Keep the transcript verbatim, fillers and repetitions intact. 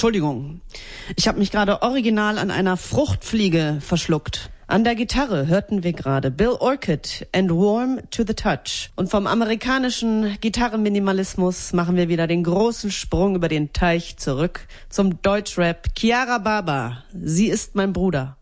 Entschuldigung. Ich habe mich gerade original an einer Fruchtfliege verschluckt. An der Gitarre hörten wir gerade Bill Orchid and Warm to the Touch. Und vom amerikanischen Gitarrenminimalismus machen wir wieder den großen Sprung über den Teich zurück zum Deutschrap. Chiara Baba, sie ist mein Bruder.